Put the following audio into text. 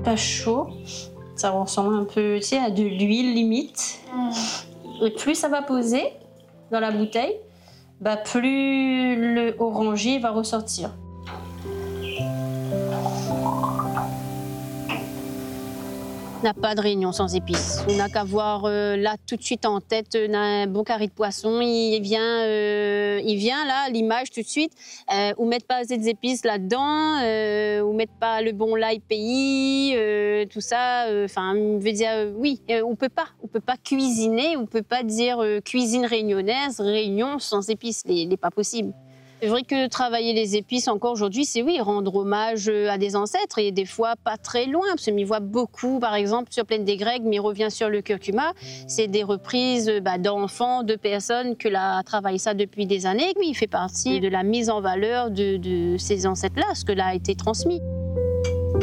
pas chaud. Ça ressemble un peu, tu sais, à de l'huile limite. Et plus ça va poser dans la bouteille, plus le orangé va ressortir. On n'a pas de réunion sans épices. On n'a qu'à voir là tout de suite en tête un bon carré de poisson. Il vient là, l'image tout de suite. Ou mettre pas assez d'épices là-dedans, ou mettre pas le bon l'ail pays, tout ça. Enfin, veut dire oui, on peut pas cuisiner, on peut pas dire cuisine réunionnaise, réunion sans épices, n'est pas possible. C'est vrai que travailler les épices encore aujourd'hui, c'est oui, rendre hommage à des ancêtres et des fois pas très loin, parce que m'y voit beaucoup, par exemple, sur Plaine des Grecs, mais revient sur le curcuma. C'est des reprises d'enfants, de personnes que là travaillent ça depuis des années. Oui, il fait partie de la mise en valeur de ces ancêtres-là, ce que là a été transmis.